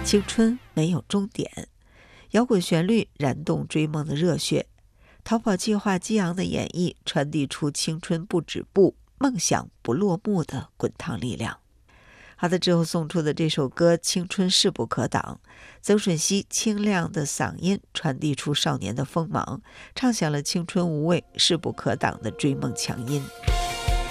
青春没有终点，摇滚旋律燃动追梦的热血，逃跑计划激昂的演绎传递出青春不止步，梦想不落幕的滚烫力量。好的，之后送出的这首歌《青春势不可挡》，曾舜晞清亮的嗓音传递出少年的锋芒，唱响了青春无畏、势不可挡的追梦强音。